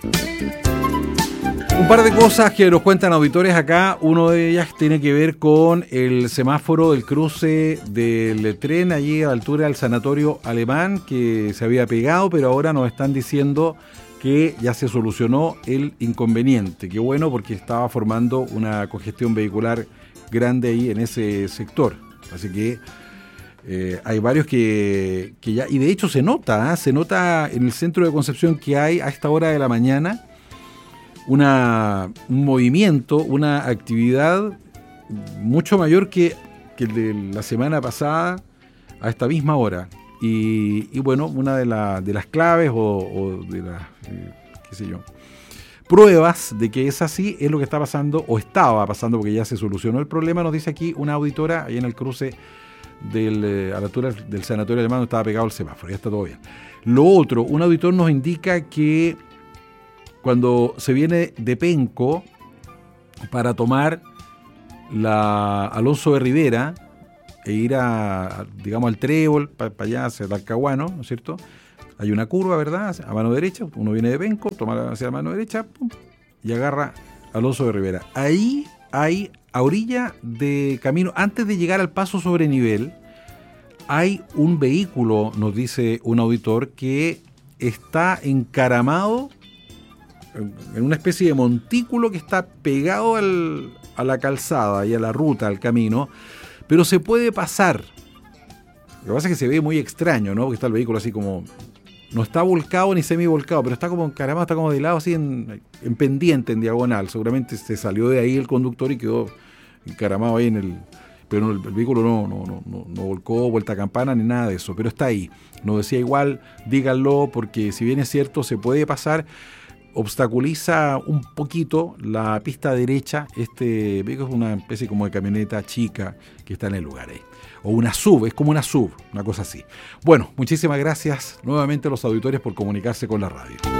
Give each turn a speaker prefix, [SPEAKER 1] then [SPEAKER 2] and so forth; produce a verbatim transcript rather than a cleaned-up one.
[SPEAKER 1] Un par de cosas que nos cuentan auditores acá. Uno de ellas tiene que ver con el semáforo del cruce del tren allí a la altura del Sanatorio Alemán, que se había pegado, pero ahora nos están diciendo que ya se solucionó el inconveniente. Qué bueno, porque estaba formando una congestión vehicular grande ahí en ese sector. Así que eh, hay varios que, que ya... Y de hecho se nota, ¿eh? Se nota en el centro de Concepción que hay a esta hora de la mañana una, un movimiento, una actividad mucho mayor que, que el de la semana pasada a esta misma hora. Y, y bueno, una de, la, de las claves o, o de las, eh, qué sé yo, pruebas de que es así es lo que está pasando, o estaba pasando, porque ya se solucionó el problema, nos dice aquí una auditora, ahí en el cruce del, eh, a la altura del Sanatorio Alemán, estaba pegado el semáforo, ya está todo bien. Lo otro, un auditor nos indica que cuando se viene de Penco para tomar la Alonso de Rivera e ir a, digamos, al Trébol, para pa allá hacia Talcahuano, ¿no es cierto? Hay una curva, ¿verdad? A mano derecha, uno viene de Penco, toma hacia la mano derecha, pum, y agarra Alonso de Rivera. Ahí hay, a orilla de camino, antes de llegar al paso sobre nivel, hay un vehículo, nos dice un auditor, que está encaramado en una especie de montículo que está pegado al, a la calzada y a la ruta, al camino, pero se puede pasar. Lo que pasa es que se ve muy extraño, ¿no? Porque está el vehículo así como... No está volcado ni semi-volcado, pero está como encaramado, está como de lado, así en, en pendiente, en diagonal. Seguramente se salió de ahí el conductor y quedó encaramado ahí en el... Pero el, el vehículo no, no, no, no, no volcó, vuelta a campana, ni nada de eso. Pero está ahí. Nos decía igual, díganlo, porque si bien es cierto, se puede pasar... obstaculiza un poquito la pista derecha. Este vehículo es una especie como de camioneta chica que está en el lugar ahí. O una sub, es como una sub, una cosa así. Bueno, muchísimas gracias nuevamente a los auditores por comunicarse con la radio.